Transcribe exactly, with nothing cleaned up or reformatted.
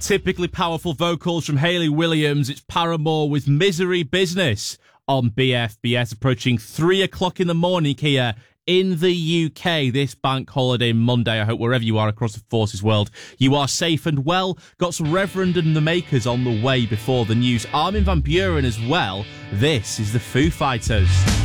Typically powerful vocals from Hayley Williams. It's Paramore with Misery Business on B F B S, approaching three o'clock in the morning here in the U K this bank holiday Monday. I hope wherever you are across the Forces world, you are safe and well. Got some Reverend and the Makers on the way before the news. Armin van Buuren as well. This is the Foo Fighters.